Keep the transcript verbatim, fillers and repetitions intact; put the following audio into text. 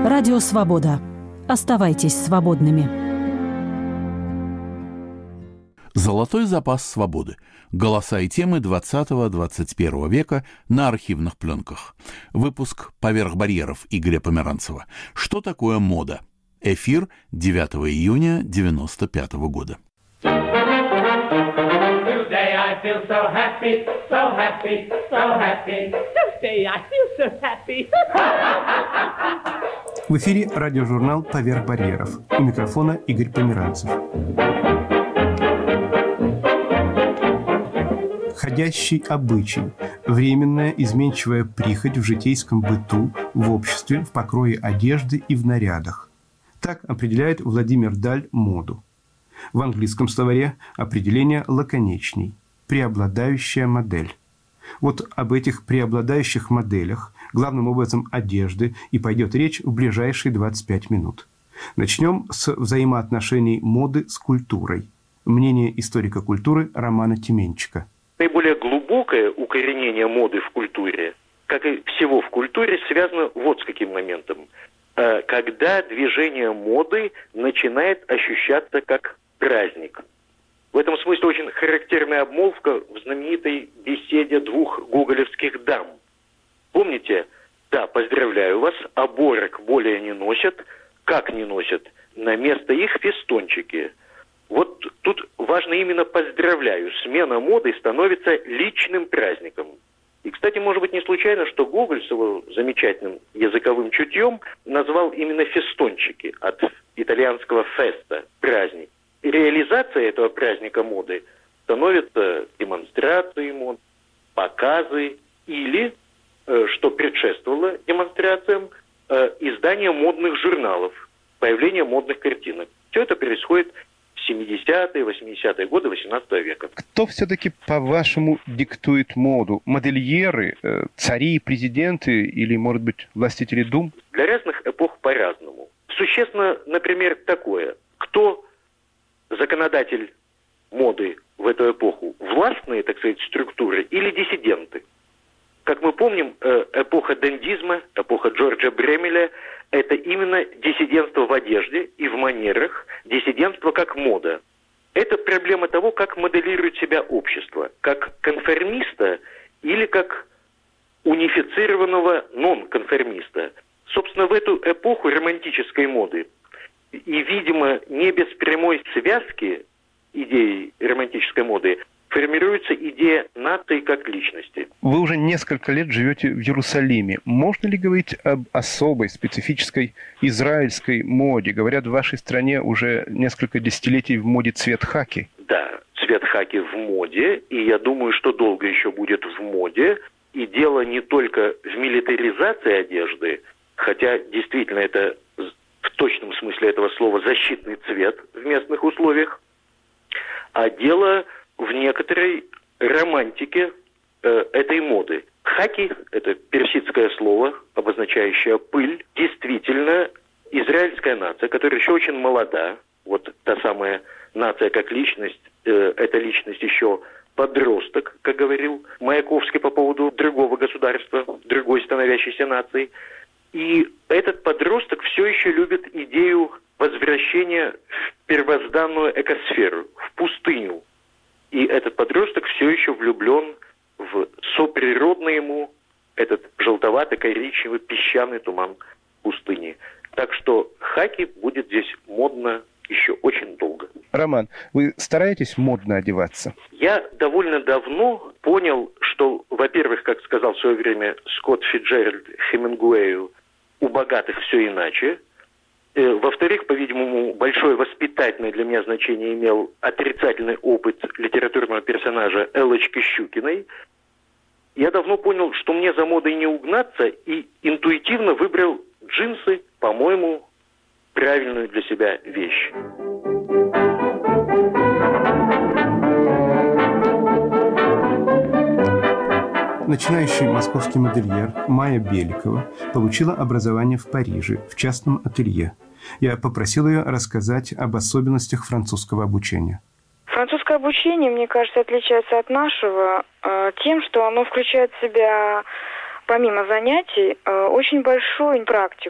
Радио «Свобода». Оставайтесь свободными. Золотой запас свободы. Голоса и темы двадцатого-двадцать первого века на архивных пленках. Выпуск «Поверх барьеров» Игоря Померанцева. Что такое мода? Эфир девятого июня девяносто пятого года. Today I feel so happy, so happy, so happy. Today I feel so happy. В эфире радиожурнал «Поверх барьеров». У микрофона Игорь Померанцев. Ходящий обычай. Временная изменчивая прихоть в житейском быту, в обществе, в покрое одежды и в нарядах. Так определяет Владимир Даль моду. В английском словаре определение лаконичней – преобладающая модель. Вот об этих преобладающих моделях, главным образом одежды, и пойдет речь в ближайшие двадцать пять минут. Начнем с взаимоотношений моды с культурой. Мнение историка культуры Романа Тименчика. Наиболее глубокое укоренение моды в культуре, как и всего в культуре, связано вот с каким моментом. Когда движение моды начинает ощущаться как праздник. В этом смысле очень характерная обмолвка в знаменитой беседе двух гоголевских дам. Помните? Да, поздравляю вас, оборок более не носят. Как не носят? На место их фестончики. Вот тут важно именно «поздравляю». Смена моды становится личным праздником. И, кстати, может быть не случайно, что Гоголь с его замечательным языковым чутьем назвал именно фестончики от итальянского «феста» – праздник. Реализация этого праздника моды становится демонстрацией мод, показы или, что предшествовало демонстрациям, издание модных журналов, появление модных картинок. Все это происходит в семидесятые, восьмидесятые годы восемнадцатого века. Кто все-таки, по-вашему, диктует моду? Модельеры, цари, президенты или, может быть, властители дум? Для разных эпох по-разному. Существенно, например, такое. Кто законодатель моды в эту эпоху? Властные, так сказать, структуры или диссиденты? Как мы помним, эпоха дендизма, эпоха Джорджа Бремеля – это именно диссидентство в одежде и в манерах, диссидентство как мода. Это проблема того, как моделирует себя общество, как конформиста или как унифицированного нон-конформиста. Собственно, в эту эпоху романтической моды и, видимо, не без прямой связки идеи романтической моды формируется идея нации как личности. Вы уже несколько лет живете в Иерусалиме. Можно ли говорить об особой, специфической израильской моде? Говорят, в вашей стране уже несколько десятилетий в моде цвет хаки. Да, цвет хаки в моде, и я думаю, что долго еще будет в моде. И дело не только в милитаризации одежды, хотя действительно это в точном смысле этого слова защитный цвет в местных условиях, а дело в некоторой романтике э, этой моды. Хаки – это персидское слово, обозначающее пыль. Действительно, израильская нация, которая еще очень молода, вот та самая нация как личность, э, эта личность еще подросток, как говорил Маяковский по поводу другого государства, другой становящейся нации. И этот подросток все еще любит идею возвращения в первозданную экосферу, в пустыню. И этот подросток все еще влюблен в соприродный ему этот желтовато-коричневый песчаный туман пустыни. Так что хаки будет здесь модно еще очень долго. Роман, вы стараетесь модно одеваться? Я довольно давно понял, что, во-первых, как сказал в свое время Скотт Фицджеральд Хемингуэю, у богатых все иначе. Во-вторых, по-видимому, большое воспитательное для меня значение имел отрицательный опыт литературного персонажа Эллочки Щукиной. Я давно понял, что мне за модой не угнаться, и интуитивно выбрал джинсы, по-моему, правильную для себя вещь. Начинающий московский модельер Майя Беликова получила образование в Париже, в частном ателье. Я попросил ее рассказать об особенностях французского обучения. Французское обучение, мне кажется, отличается от нашего э, тем, что оно включает в себя, помимо занятий, э, очень большую практику.